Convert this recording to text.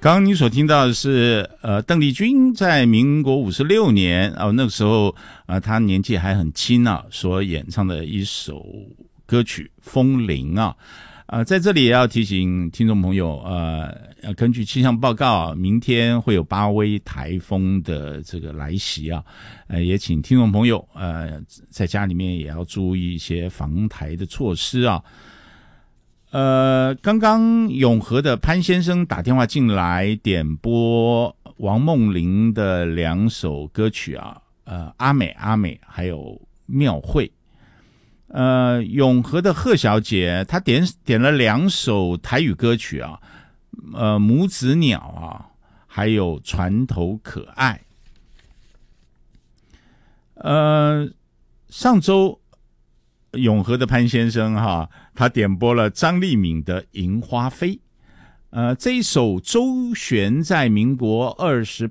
刚刚你所听到的是邓丽君在民国56年那个时候她年纪还很轻所演唱的一首歌曲《风铃》在这里也要提醒听众朋友根据气象报告明天会有8威台风的这个来袭也请听众朋友在家里面也要注意一些防台的措施刚刚永和的潘先生打电话进来点播王梦玲的2首歌曲阿美阿美还有庙会。永和的贺小姐她点了2首台语歌曲母子鸟还有船头可爱。上周永和的潘先生他点播了张丽敏的《银花飞》。这一首周璇在民国28